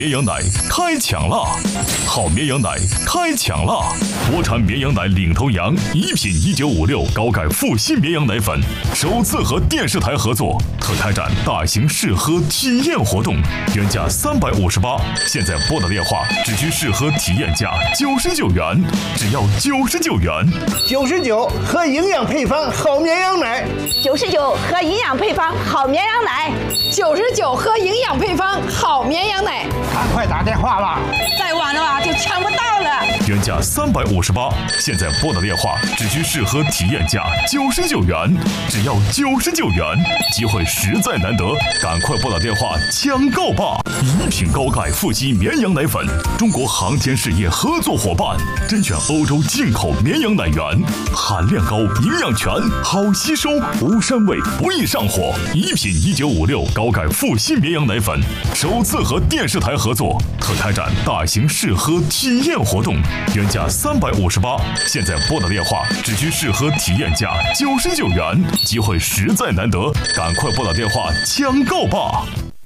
绵羊奶开抢啦！好绵羊奶开抢啦！国产绵羊奶领头羊一品1956高钙复吸绵羊奶粉首次和电视台合作，特开展大型试喝体验活动，原价358，现在拨打电话只需试喝体验价99元，只要99元。 99和营养配方好绵羊奶 ，99和营养配方好绵羊奶 ，99和营养配方好绵羊奶。 赶快打电话吧， 再晚了就抢不到了。 原价358，现在拨打电话只需试喝体验价99元，只要99元，机会实在难得，赶快拨打电话抢购吧！一品高钙复吸绵羊奶粉，中国航天事业合作伙伴，甄选欧洲进口绵羊奶源，含量高，营养全，好吸收，无膻味，不易上火。一品1956高钙复吸绵羊奶粉首次和电视台合作，特开展大型试喝体验活动，原价358，现在拨打电话只需试喝体验价99元，机会实在难得，赶快拨打电话抢购吧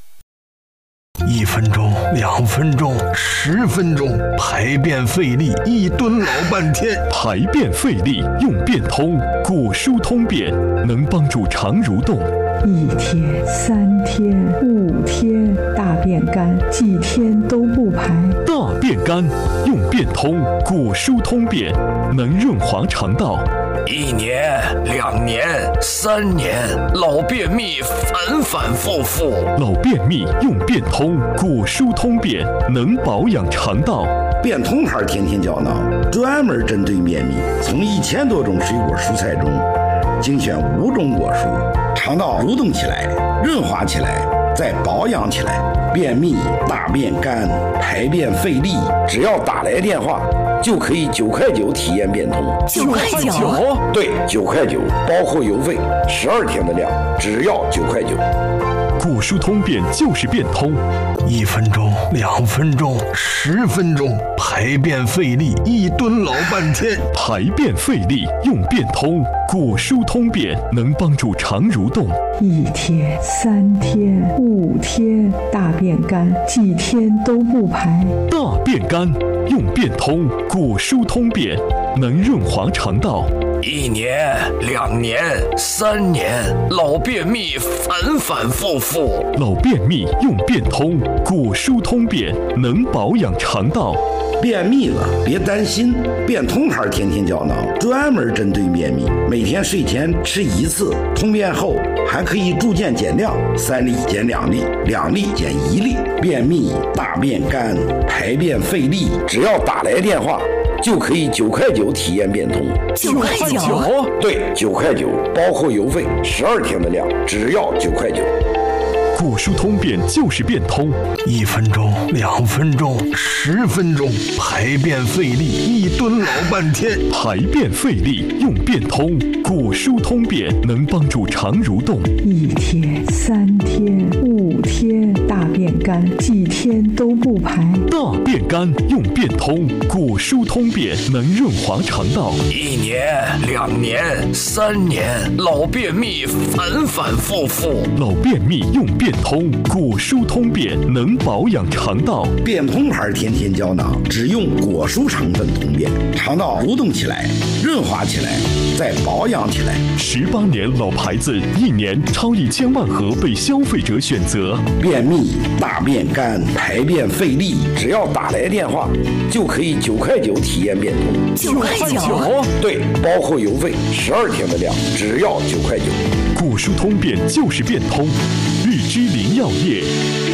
！1分钟、2分钟、10分钟，排便费力，一蹲老半天。 排便费力用便通，果舒通便能帮助肠蠕动。 1天、3天、5天，大便干，几天都不排。 大便干用便通，果舒通便能润滑肠道。 1年、2年、3年，老便秘反反复复。 老便秘用便通，果舒通便能保养肠道。 便通牌天天胶囊专门针对便秘，从1000多种水果蔬菜中精选5种果蔬，肠道蠕动起来，润滑起来，再保养起来。便秘、大便干、排便费力，只要打来电话就可以9块9体验便通。 9块9？ 对，9块9，包括邮费，12天的量，只要9块9。 果舒通便就是便通 ，1分钟、2分钟、10分钟，排便费力，一蹲老半天。 排便费力用便通，果舒通便能帮助肠蠕动。 1天、3天、5天，大便干，几天都不排。 大便干用便通，果舒通便能润滑肠道。 1年、2年、3年，老便秘反反复复。 老便秘用便通，果舒通便能保养肠道。 便秘了别担心，便通牌天天胶囊专门针对便秘，每天睡前吃1次，通便后还可以逐渐减量，3粒减2粒，2粒减1粒。便秘、大便干、排便费力，只要打来电话就可以9块9体验便通。 9块9？ 对，9块9，包括邮费，12天的量，只要9块9。 果舒通便就是便通 ，1分钟、2分钟、10分钟，排便费力，一蹲老半天。 排便费力用便通，果舒通便能帮助肠蠕动。 1天、3天、5天，大便干，几天都不排。 大便干用便通，果舒通便能润滑肠道。 1年、2年、3年，老便秘反反复复。 老便秘用便通，果舒通便能保养肠道。 便通牌天天胶囊只用果蔬成分通便，肠道蠕动起来，润滑起来，再保养起来。 18年老牌子，1年超1000万盒被消费者选择。 便秘、大便干、排便费力，只要打来电话就可以9块9体验便通。 9块9？ 对，包括邮费，12天的量，只要9块9。 果舒通便就是便通，日之林药业。